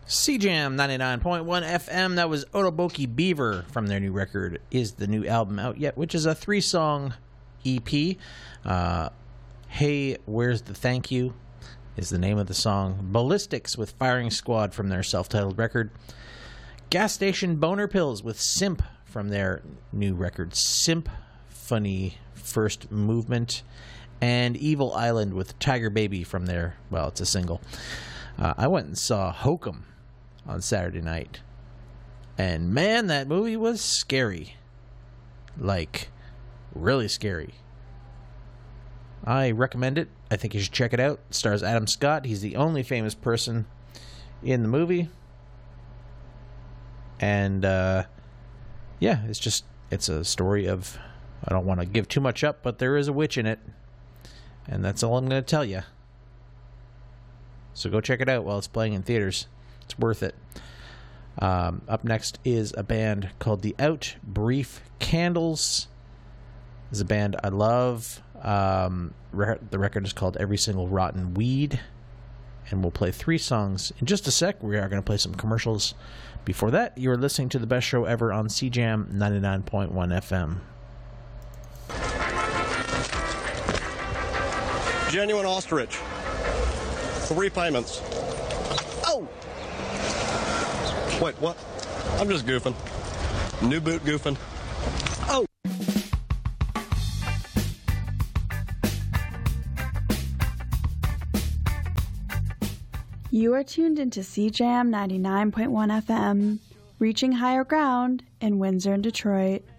CJAM 99.1 FM. That was Otoboki Beaver from their new record, Is the New Album Out Yet? Which is a 3-song EP. Hey, Where's the Thank You is the name of the song. Ballistics with Firing Squad from their self-titled record. Gas Station Boner Pills with Simp from their new record, Simp Funny First Movement. And Evil Island with Tiger Baby from their, well, it's a single. I went and saw Hokum on Saturday night. And man, that movie was scary. Like, really scary. I recommend it. I think you should check it out. It stars Adam Scott. He's the only famous person in the movie. And, yeah, it's a story of, I don't want to give too much up, but there is a witch in it. And that's all I'm going to tell you. So go check it out while it's playing in theaters. It's worth it. Up next is a band called The Out Brief Candles. This is a band I love. The record is called Every Single Rotten Weed. And we'll play 3 songs in just a sec. We are going to play some commercials. Before that, you're listening to the best show ever on CJAM 99.1 FM. Genuine ostrich. 3 payments. Oh! Wait, what? I'm just goofing. New boot goofing. Oh! You are tuned into CJAM 99.1 FM, reaching higher ground in Windsor and Detroit.